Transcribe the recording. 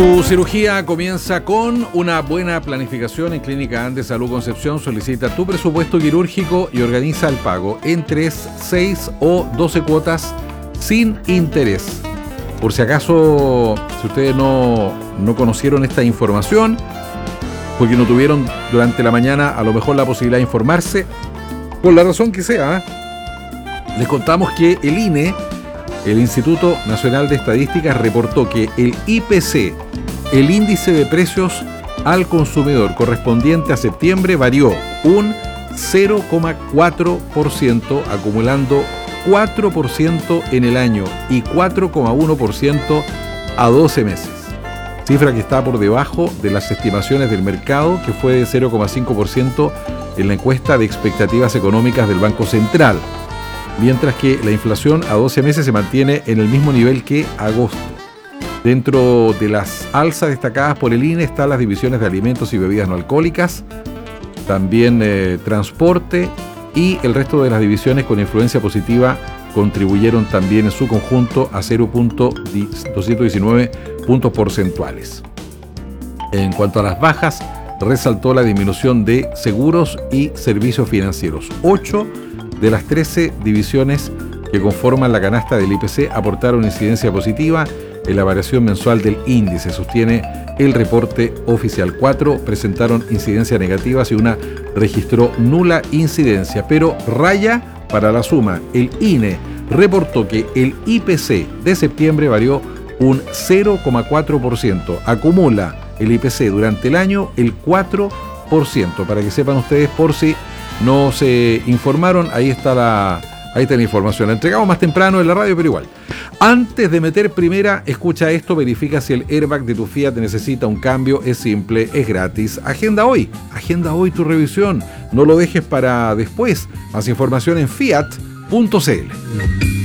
Su cirugía comienza con una buena planificación. En Clínica Andes Salud Concepción solicita tu presupuesto quirúrgico y organiza el pago en 3, 6 o 12 cuotas sin interés. Por si acaso, si ustedes no conocieron esta información, porque no tuvieron durante la mañana a lo mejor la posibilidad de informarse, por la razón que sea, les contamos que el INE, el Instituto Nacional de Estadísticas, reportó que el IPC, el índice de precios al consumidor correspondiente a septiembre, varió un 0,4%, acumulando 4% en el año y 4,1% a 12 meses. Cifra que está por debajo de las estimaciones del mercado, que fue de 0,5% en la encuesta de expectativas económicas del Banco Central, mientras que la inflación a 12 meses se mantiene en el mismo nivel que agosto. Dentro de las alzas destacadas por el INE están las divisiones de alimentos y bebidas no alcohólicas, también transporte, y el resto de las divisiones con influencia positiva contribuyeron también en su conjunto a 0,219 puntos porcentuales. En cuanto a las bajas, resaltó la disminución de seguros y servicios financieros. 8 de las 13 divisiones que conforman la canasta del IPC aportaron incidencia positiva en la variación mensual del índice, sostiene el reporte oficial. 4 presentaron incidencias negativas y una registró nula incidencia, pero raya para la suma. El INE reportó que el IPC de septiembre varió un 0,4%. Acumula el IPC durante el año el 4%. Para que sepan ustedes, por si no se informaron, ahí está la información. La entregamos más temprano en la radio, pero igual. Antes de meter primera, escucha esto, verifica si el airbag de tu Fiat necesita un cambio. Es simple, es gratis. Agenda hoy tu revisión. No lo dejes para después. Más información en fiat.cl.